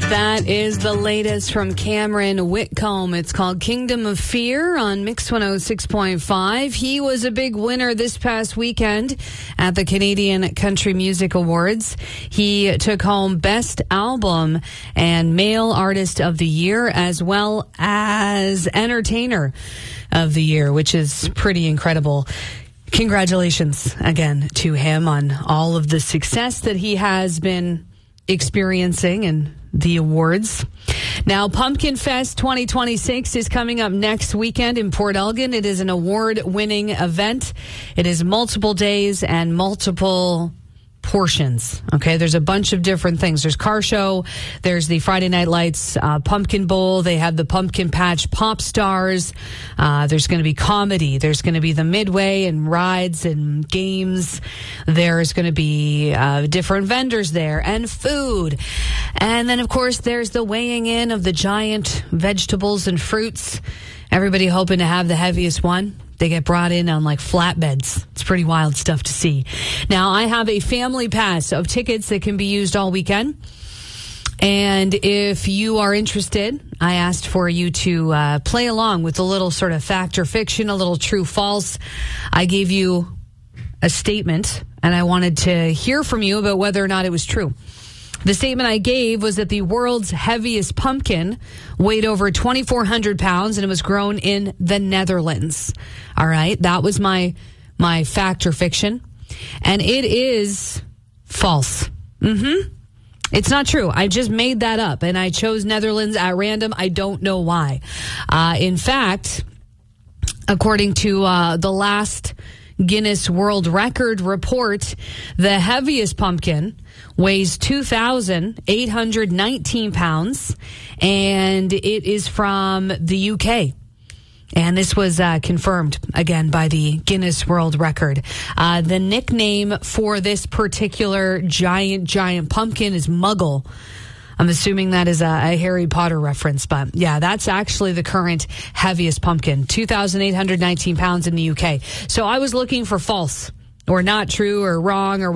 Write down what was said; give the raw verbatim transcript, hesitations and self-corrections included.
That is the latest from Cameron Whitcomb. It's called Kingdom of Fear on Mix one oh six point five. He was a big winner this past weekend at the Canadian Country Music Awards. He took home Best Album and Male Artist of the Year, as well as Entertainer of the Year, which is pretty incredible. Congratulations again to him on all of the success that he has been experiencing and the awards. Now, Pumpkin Fest twenty twenty-six is coming up next weekend in Port Elgin. It is an award-winning event. It is multiple days and multiple portions. Okay, there's a bunch of different things. There's car show. There's the Friday Night Lights uh, Pumpkin Bowl. They have the Pumpkin Patch Pop Stars. Uh, there's going to be comedy. There's going to be the midway and rides and games. There's going to be uh, different vendors there and food. And then, of course, there's the weighing in of the giant vegetables and fruits. Everybody hoping to have the heaviest one. They get brought in on like flatbeds. It's pretty wild stuff to see. Now, I have a family pass of tickets that can be used all weekend. And if you are interested, I asked for you to uh, play along with a little sort of fact or fiction, a little true false. I gave you a statement, and I wanted to hear from you about whether or not it was true. The statement I gave was that the world's heaviest pumpkin weighed over twenty-four hundred pounds and it was grown in the Netherlands. All right. That was my, my fact or fiction. And it is false. Mm-hmm. It's not true. I just made that up and I chose Netherlands at random. I don't know why. Uh, in fact, according to uh, the last Guinness World Record report, the heaviest pumpkin weighs two thousand eight hundred nineteen pounds, and it is from the U K. And this was uh, confirmed, again, by the Guinness World Record. Uh, the nickname for this particular giant, giant pumpkin is Muggle. I'm assuming that is a, a Harry Potter reference, but yeah, that's actually the current heaviest pumpkin, two thousand eight hundred nineteen pounds in the U K. So I was looking for false or not true or wrong or